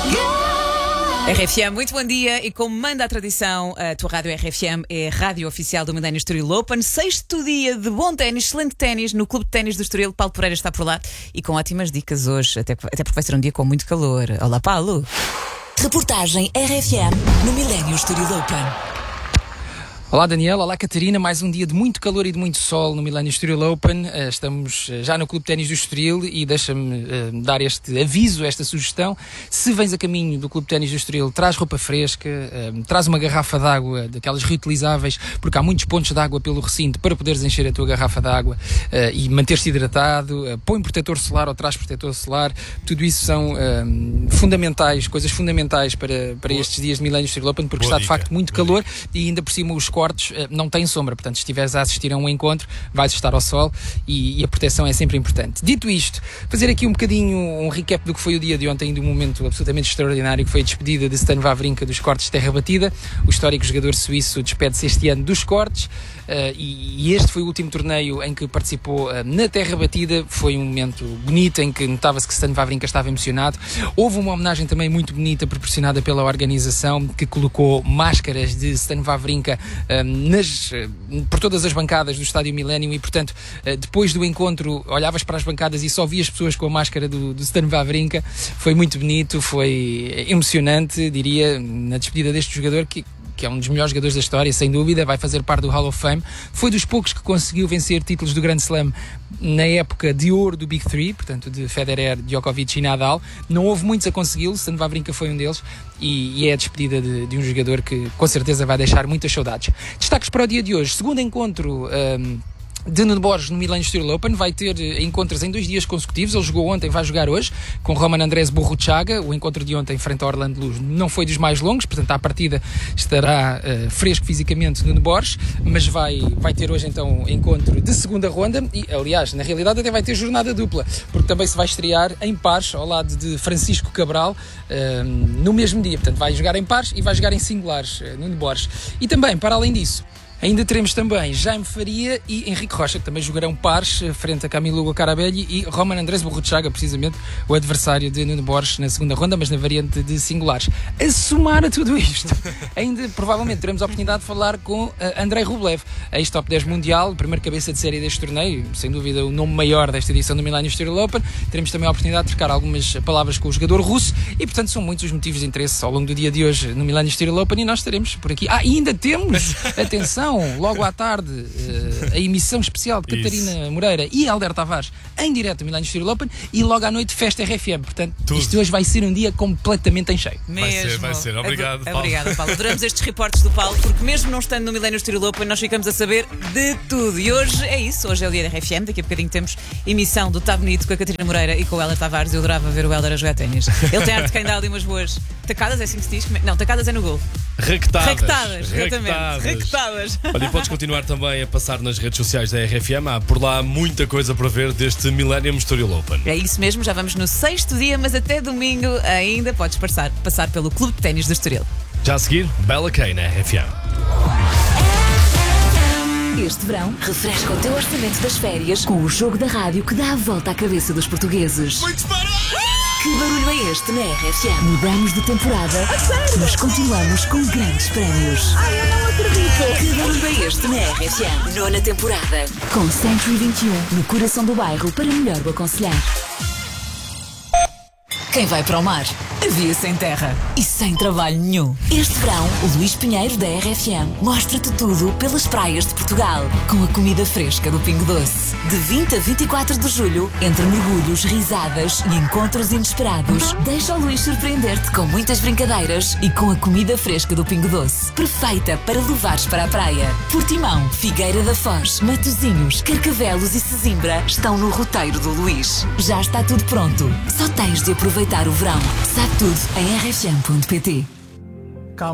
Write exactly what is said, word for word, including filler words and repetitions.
R F M, muito bom dia. E como manda a tradição, a tua rádio R F M é a rádio oficial do Millennium Estoril Open. Sexto dia de bom ténis, excelente ténis no Clube de Ténis do Estoril. Paulo Pereira está por lá e com ótimas dicas hoje, até, até porque vai ser um dia com muito calor. Olá, Paulo. Reportagem R F M no Millennium Estoril Open. Olá Daniel, olá Catarina, mais um dia de muito calor e de muito sol no Millennium Estoril Open. Estamos já no Clube de Ténis do Estoril e deixa-me uh, dar este aviso, esta sugestão. Se vens a caminho do Clube de Ténis do Estoril, traz roupa fresca, uh, traz uma garrafa de água, daquelas reutilizáveis, porque há muitos pontos de água pelo recinto para poderes encher a tua garrafa de água uh, e manter-te hidratado. Uh, põe protetor solar ou traz protetor solar. Tudo isso são uh, fundamentais, coisas fundamentais para, para estes dias de Millennium Estoril Open, porque Boa está dica. de facto muito Boa calor dica. E ainda por cima os cortes não têm sombra, portanto se estiveres a assistir a um encontro vais estar ao sol e, e a proteção é sempre importante. Dito isto, fazer aqui um bocadinho um recap do que foi o dia de ontem, de um momento absolutamente extraordinário que foi a despedida de Stan Wawrinka dos cortes de terra batida. O histórico jogador suíço despede-se este ano dos cortes. Uh, e, e este foi o último torneio em que participou uh, na terra batida. Foi um momento bonito em que notava-se que Stan Wawrinka estava emocionado. Houve uma homenagem também muito bonita proporcionada pela organização, que colocou máscaras de Stan Wawrinka uh, nas, uh, por todas as bancadas do Estádio Millennium e, portanto, uh, depois do encontro olhavas para as bancadas e só vias pessoas com a máscara do, do Stan Wawrinka. Foi muito bonito, foi emocionante, diria, na despedida deste jogador que que é um dos melhores jogadores da história, sem dúvida, vai fazer parte do Hall of Fame. Foi dos poucos que conseguiu vencer títulos do Grand Slam na época de ouro do Big Three, portanto de Federer, Djokovic e Nadal. Não houve muitos a consegui-lo, Stan Wawrinka foi um deles, e, e é a despedida de, de um jogador que com certeza vai deixar muitas saudades. Destaques para o dia de hoje: segundo encontro um, de Nuno Borges no Millennium Estoril Open, vai ter encontros em dois dias consecutivos. Ele jogou ontem, vai jogar hoje com Roman Andrés Burruchaga. O encontro de ontem frente ao Orlando Luz não foi dos mais longos, portanto à partida estará uh, fresco fisicamente Nuno Borges, mas vai, vai ter hoje então encontro de segunda ronda e, aliás, na realidade até vai ter jornada dupla, porque também se vai estrear em pares ao lado de Francisco Cabral uh, no mesmo dia, portanto vai jogar em pares e vai jogar em singulares uh, Nuno Borges. E também, para além disso, ainda teremos também Jaime Faria e Henrique Rocha, que também jogarão pares frente a Camilo Hugo Carabelli e Roman Andrés Burruchaga, precisamente o adversário de Nuno Borges na segunda ronda, mas na variante de singulares. A somar a tudo isto, ainda provavelmente teremos a oportunidade de falar com uh, Andrei Rublev, ex-top dez mundial, primeiro cabeça de série deste torneio, sem dúvida o nome maior desta edição do Millennium Estoril Open. Teremos também a oportunidade de trocar algumas palavras com o jogador russo e, portanto, são muitos os motivos de interesse ao longo do dia de hoje no Millennium Estoril Open e nós estaremos por aqui. Ah, e ainda temos, atenção, logo à tarde, uh, a emissão especial de Catarina Isso. Moreira e Helder Tavares em direto do Millennium Estoril Open e logo à noite Festa R F M. Portanto, Tudo. isto hoje vai ser um dia completamente em cheio. Mesmo. Vai ser, vai ser. Obrigado, Paulo. Obrigada, Paulo. Adoramos estes reportes do Paulo, porque mesmo não estando no Millennium Estoril Open, nós ficamos a saber de tudo. E hoje é isso. Hoje é o dia da R F M. Daqui a bocadinho temos emissão do Tá Bonito com a Catarina Moreira e com o Helder Tavares. Eu adorava ver o Helder a jogar ténis. Ele tem arte de quem dá ali umas boas tacadas, é assim que se diz? Não, tacadas é no gol. Raquetadas. Raquetadas, exatamente. Raquetadas. Olha, e podes continuar também a passar nas redes sociais da R F M. Há por lá muita coisa para ver deste Millennium Estoril Open. É isso mesmo, já vamos no sexto dia, mas até domingo ainda podes passar, passar pelo Clube de Ténis do Estoril. Já a seguir, Bella Kay na R F M. Este verão, refresca o teu orçamento das férias com o jogo da rádio que dá a volta à cabeça dos portugueses. Muitos barulhos! Que barulho é este na R F M? Mudamos de temporada, mas continuamos com grandes prémios. Ai, eu não acredito! Que barulho é este na R F M? Nona temporada. Com Century vinte e um, no coração do bairro, para melhor o aconselhar. Quem vai para o mar, havia sem terra e sem trabalho nenhum. Este verão, o Luís Pinheiro da R F M mostra-te tudo pelas praias de Portugal, com a comida fresca do Pingo Doce. De vinte a vinte e quatro de julho, entre mergulhos, risadas e encontros inesperados, deixa o Luís surpreender-te com muitas brincadeiras e com a comida fresca do Pingo Doce, perfeita para levares para a praia. Portimão, Figueira da Foz, Matosinhos, Carcavelos e Sesimbra estão no roteiro do Luís. Já está tudo pronto. Só tens de aproveitar o verão. Sabe tudo em r f m ponto p t.